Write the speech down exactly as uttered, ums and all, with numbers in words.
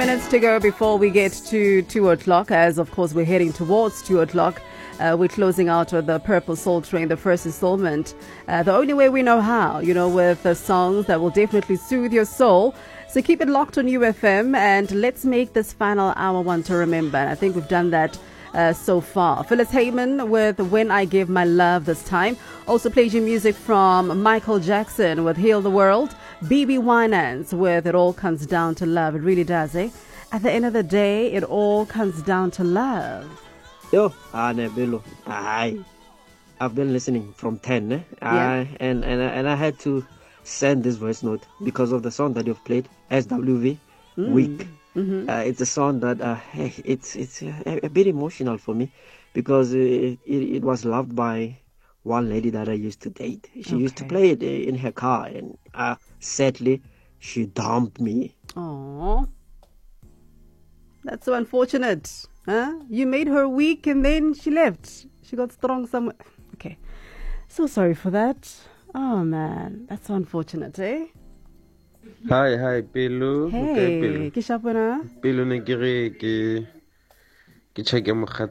Minutes to go before we get to two o'clock, as of course we're heading towards two o'clock. Uh, we're closing out with the Purple Soul Train, the first installment, uh, the only way we know how, you know, with the songs that will definitely soothe your soul. So keep it locked on U F M and let's make this final hour one to remember. And I think we've done that uh, so far. Phyllis Heyman with When I Give My Love this time. Also played you music from Michael Jackson with Heal the World. B B Winans with It All Comes Down to Love. It really does, eh? At the end of the day, it all comes down to love. Yo, ah, Nebelo. Hi. I've been listening from ten, eh? Yeah. Uh, and, and, and I had to send this voice note because of the song that you've played, S W V, Mm. Weak. Mm-hmm. Uh, it's a song that uh, it's it's a, a bit emotional for me because it, it, it was loved by one lady that I used to date. She used to Okay. play it in her car, and uh, sadly, she dumped me. Aww. That's so unfortunate. Huh? You made her weak and then she left. She got strong somewhere. Okay. So sorry for that. Oh man, that's so unfortunate, eh? Hi, hi, Pelo. Hey, ke shapona? Pelo ne ke re ke ke check